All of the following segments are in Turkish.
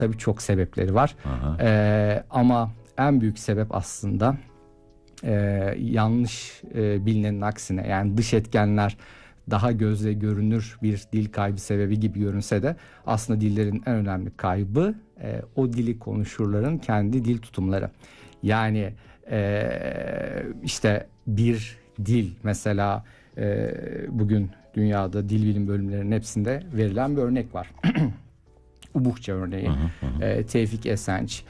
Tabii çok sebepleri var. Ama en büyük sebep aslında yanlış bilinenin aksine, yani dış etkenler daha gözle görünür bir dil kaybı sebebi gibi görünse de aslında dillerin en önemli kaybı o dili konuşurların kendi dil tutumları. Yani işte bir dil mesela bugün dünyada dil bilim bölümlerinin hepsinde verilen bir örnek var. Ubuhça örneği. Tevfik Esenç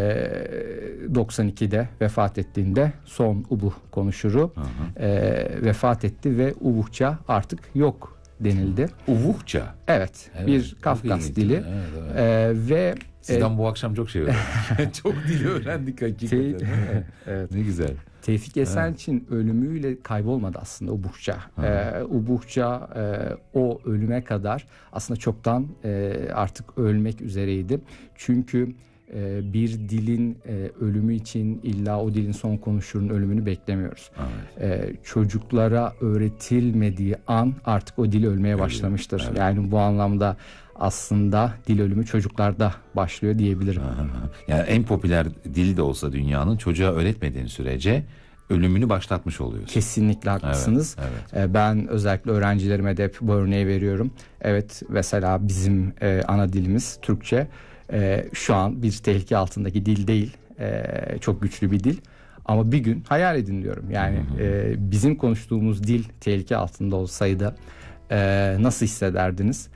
92'de vefat ettiğinde son Ubuh konuşuru vefat etti ve Ubuhça artık yok denildi. Ubuhça? Evet, bir Kafkas dili. Ve sizden bu akşam çok şey öğrendik. Çok dil öğrendik hakikaten. Evet. Ne güzel. Tevfik Esenç'in ölümüyle kaybolmadı aslında Ubuhça. Ubuhça o ölüme kadar aslında çoktan artık ölmek üzereydi. Çünkü bir dilin ölümü için illa o dilin son konuşurun ölümünü beklemiyoruz. Çocuklara öğretilmediği an artık o dil ölmeye başlamıştır. Evet. Yani bu anlamda aslında dil ölümü çocuklarda başlıyor diyebilirim. Yani en popüler dil de olsa dünyanın, çocuğa öğretmediğin sürece ölümünü başlatmış oluyorsun. Kesinlikle haklısınız. Evet. Ben özellikle öğrencilerime de hep bu örneği veriyorum. Evet, mesela bizim ana dilimiz Türkçe şu an bir tehlike altındaki dil değil. Çok güçlü bir dil. Ama bir gün hayal edin diyorum. Yani bizim konuştuğumuz dil tehlike altında olsaydı nasıl hissederdiniz?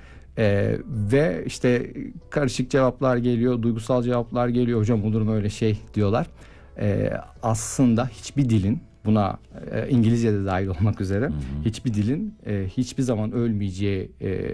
Ve işte karışık cevaplar geliyor, duygusal cevaplar geliyor. Hocam olur mu öyle şey diyorlar. Aslında hiçbir dilin, buna İngilizce'de dahil olmak üzere, hiçbir dilin hiçbir zaman ölmeyeceği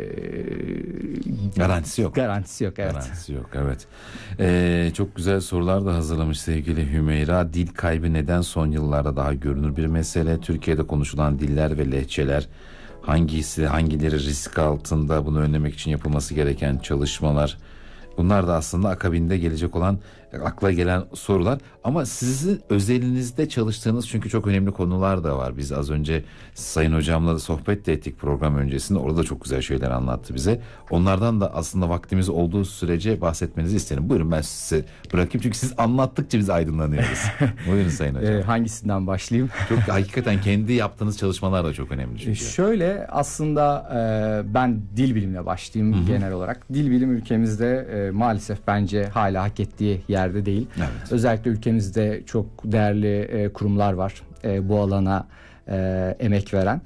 garantisi yok. Garantisi yok, evet. Garantisi yok, evet. Çok güzel sorular da hazırlamış sevgili Hümeyra. Dil kaybı neden son yıllarda daha görünür bir mesele? Türkiye'de konuşulan diller ve lehçeler hangileri risk altında, bunu önlemek için yapılması gereken çalışmalar? Bunlar da aslında akabinde gelecek olan, akla gelen sorular. Ama sizin özelinizde çalıştığınız çünkü çok önemli konular da var. Biz az önce Sayın Hocam'la da sohbet de ettik program öncesinde. Orada da çok güzel şeyler anlattı bize. Onlardan da aslında vaktimiz olduğu sürece bahsetmenizi isterim. Buyurun, ben size bırakayım. Çünkü siz anlattıkça biz aydınlanıyoruz. Buyurun Sayın Hocam. Hangisinden başlayayım? Çok hakikaten kendi yaptığınız çalışmalar da çok önemli çünkü. Şöyle aslında ben dil bilimle başlayayım genel olarak. Dil bilim ülkemizde maalesef bence hala hak ettiği yerde değil. Evet. Özellikle ülkemizde çok değerli kurumlar var bu alana emek veren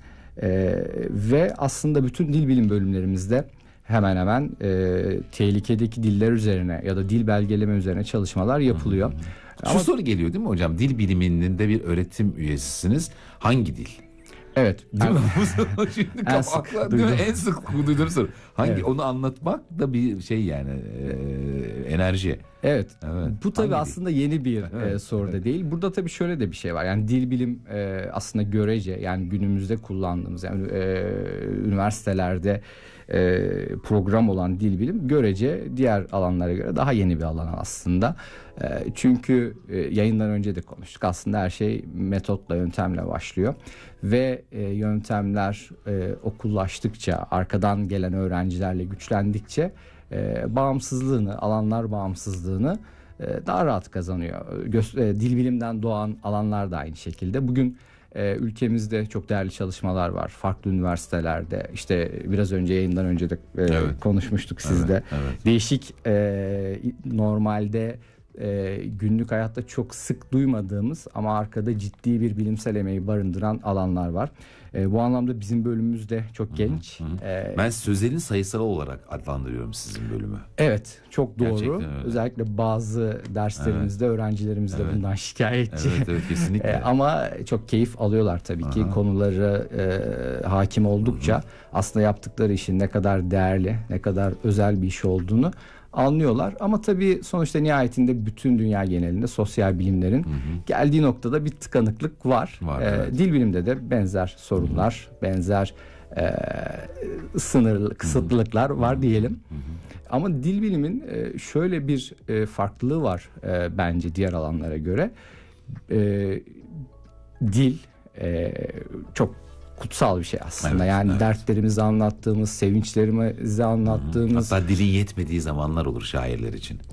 ve aslında bütün dil bilim bölümlerimizde hemen hemen tehlikedeki diller üzerine ya da dil belgeleme üzerine çalışmalar yapılıyor. Şu soru geliyor değil mi hocam? Dil biliminin de bir öğretim üyesisiniz. Hangi dil? Evet. Değil mi? Şimdi en sık duyduğum soru. Evet. Onu anlatmak da bir şey yani enerji. Evet. Bu tabii aslında yeni bir soru da değil. Burada tabii şöyle de bir şey var. Yani dil bilim aslında görece, yani günümüzde kullandığımız, yani üniversitelerde program olan dil bilim görece diğer alanlara göre daha yeni bir alan aslında. Çünkü yayından önce de konuştuk. Aslında her şey metotla, yöntemle başlıyor. Ve yöntemler okullaştıkça, arkadan gelen öğrencilerle güçlendikçe bağımsızlığını, alanlar bağımsızlığını daha rahat kazanıyor. Dil bilimden doğan alanlar da aynı şekilde. Bugün ülkemizde çok değerli çalışmalar var. Farklı üniversitelerde, işte biraz önce yayından önce de konuşmuştuk sizde. Evet. Değişik normalde günlük hayatta çok sık duymadığımız ama arkada ciddi bir bilimsel emeği barındıran alanlar var. Bu anlamda bizim bölümümüz de çok genç. Ben sözelin sayısal olarak adlandırıyorum sizin bölümü. Evet, çok doğru. Özellikle bazı derslerimizde öğrencilerimiz de bundan şikayetçi. Evet, kesinlikle. Ama çok keyif alıyorlar tabii ki. Konuları hakim oldukça aslında yaptıkları işin ne kadar değerli, ne kadar özel bir iş olduğunu anlıyorlar. Ama tabii sonuçta nihayetinde bütün dünya genelinde sosyal bilimlerin geldiği noktada bir tıkanıklık var. Evet. Dil bilimde de benzer sorunlar, benzer kısıtlılıklar var diyelim. Ama dil bilimin şöyle bir farklılığı var bence diğer alanlara göre. Dil çok kutsal bir şey aslında. Evet, yani evet. dertlerimizi anlattığımız, sevinçlerimizi anlattığımız. Hatta dili yetmediği zamanlar olur şairler için.